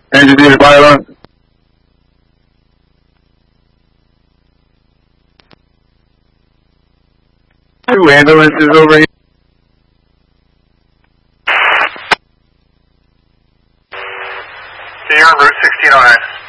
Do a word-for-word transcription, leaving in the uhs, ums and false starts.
Engine unit violence. Two ambulances over here. So you're on Route sixteen oh nine.